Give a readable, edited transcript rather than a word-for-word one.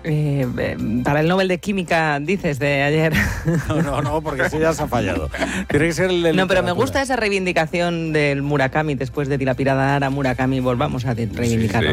Para el Nobel de Química, dices, de ayer. No, porque eso ya se ha fallado. Tiene que ser el de No, pero me literatura. gusta esa reivindicación del Murakami, después de dilapidar a Murakami, volvamos a reivindicarlo.